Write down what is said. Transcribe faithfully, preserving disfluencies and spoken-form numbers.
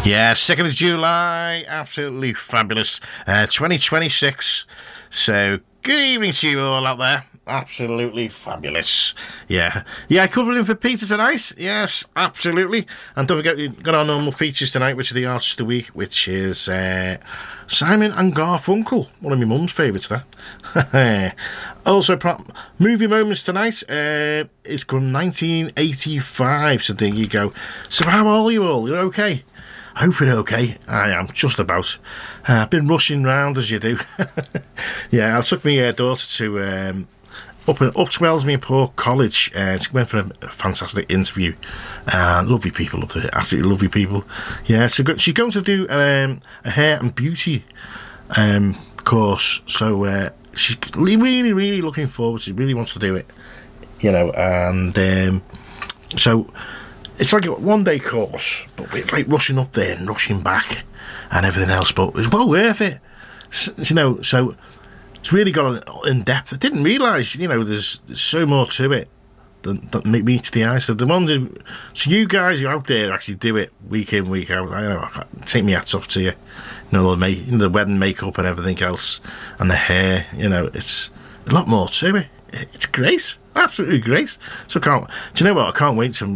Yeah, second of July, absolutely fabulous. Uh, twenty twenty-six. So, good evening to you all out there. Absolutely fabulous. Yeah. Yeah, covering for Peter tonight. Yes, absolutely. And don't forget, we've got our normal features tonight, which are the Artist of the Week, which is uh, Simon and Garfunkel. One of my mum's favourites, that. Also, prop, movie moments tonight. Uh, it's from nineteen eighty-five, so there you go. So how are you all? You're okay? I hope you're okay. I am, just about. Uh, I've been rushing round, as you do. Yeah, I took my uh, daughter to um, up, up to Ellesmere Port College. Uh, she went for a, a fantastic interview. Uh, lovely people up there, absolutely lovely people. Yeah, so go, she's going to do um, a hair and beauty um, course. So uh, she's really, really looking forward. She really wants to do it, you know, and um, so... It's like a one-day course, but we're like rushing up there and rushing back and everything else, but it's well worth it. S- you know, so it's really got in depth. I didn't realise, you know, there's, there's so more to it than, that meets the eye. So the ones who, so you guys who are out there actually do it week in, week out. I know, I take my hats off to you. You know, the, make, you know, the wedding makeup and everything else, and the hair. You know, it's a lot more to it. It's great, absolutely great. So I can't. Do you know what? I can't wait to